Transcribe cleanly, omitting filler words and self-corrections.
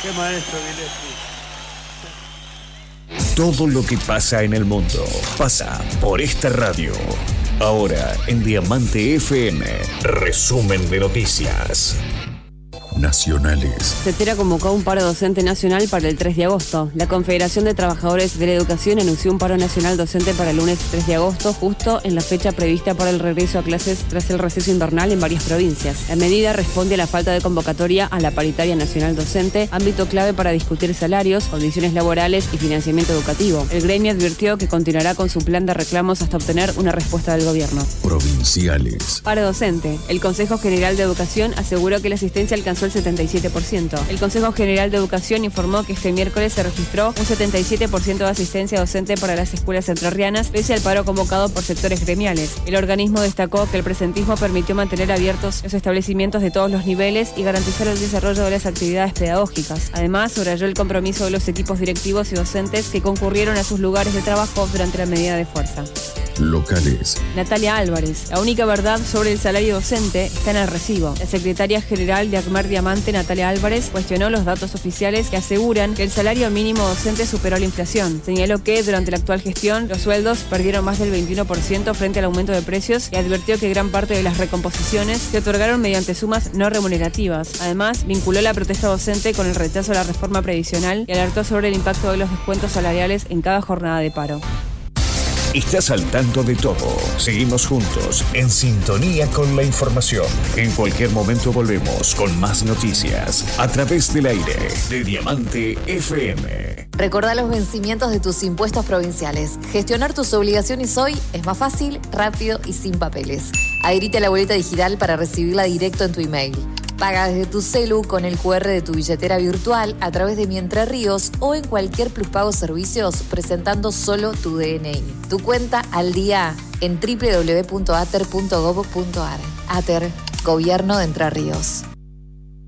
Qué maestro, Gillespie. Todo lo que pasa en el mundo pasa por esta radio. Ahora en Diamante FM, resumen de noticias nacionales. CETERA convocó un paro docente nacional para el 3 de agosto. La Confederación de Trabajadores de la Educación anunció un paro nacional docente para el lunes 3 de agosto, justo en la fecha prevista para el regreso a clases tras el receso invernal en varias provincias. La medida responde a la falta de convocatoria a la paritaria nacional docente, ámbito clave para discutir salarios, condiciones laborales y financiamiento educativo. El gremio advirtió que continuará con su plan de reclamos hasta obtener una respuesta del gobierno. Provinciales. Paro docente. El Consejo General de Educación aseguró que la asistencia alcanzó el 77%. El Consejo General de Educación informó que este miércoles se registró un 77% de asistencia docente para las escuelas entrerrianas, pese al paro convocado por sectores gremiales. El organismo destacó que el presentismo permitió mantener abiertos los establecimientos de todos los niveles y garantizar el desarrollo de las actividades pedagógicas. Además, subrayó el compromiso de los equipos directivos y docentes que concurrieron a sus lugares de trabajo durante la medida de fuerza. Locales. Natalia Álvarez. La única verdad sobre el salario docente está en el recibo. La secretaria general de ACMER Diamante, Natalia Álvarez, cuestionó los datos oficiales que aseguran que el salario mínimo docente superó la inflación. Señaló que durante la actual gestión los sueldos perdieron más del 21% frente al aumento de precios y advirtió que gran parte de las recomposiciones se otorgaron mediante sumas no remunerativas. Además, vinculó la protesta docente con el rechazo a la reforma previsional y alertó sobre el impacto de los descuentos salariales en cada jornada de paro. Estás al tanto de todo. Seguimos juntos, en sintonía con la información. En cualquier momento volvemos con más noticias a través del aire de Diamante FM. Recordá los vencimientos de tus impuestos provinciales. Gestionar tus obligaciones hoy es más fácil, rápido y sin papeles. Adherite a la boleta digital para recibirla directo en tu email. Paga desde tu celu con el QR de tu billetera virtual a través de Mi Entre Ríos o en cualquier Pluspago Servicios presentando solo tu DNI. Tu cuenta al día en www.ater.gov.ar. ATER, Gobierno de Entre Ríos.